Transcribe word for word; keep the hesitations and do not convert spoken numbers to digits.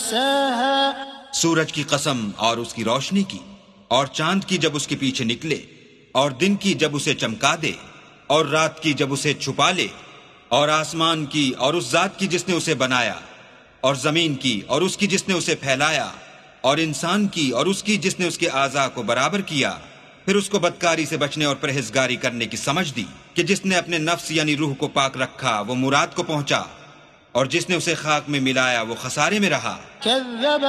तस्साहा। सूरज की कसम और उसकी रोशनी की, और चांद की जब उसके पीछे निकले, और दिन की जब उसे चमका दे, और रात की जब उसे छुपा ले, और आसमान की और उस जात की जिसने उसे बनाया, और जमीन की और उसकी जिसने उसे फैलाया, और इंसान की और उसकी जिसने उसके आज़ा को बराबर किया। फिर उसको बदकारी से बचने और परहेजगारी करने की समझ दी कि जिसने अपने नफ्स यानी रूह को पाक रखा वो मुराद को पहुंचा, और जिसने उसे खाक में मिलाया वो खसारे में रहा।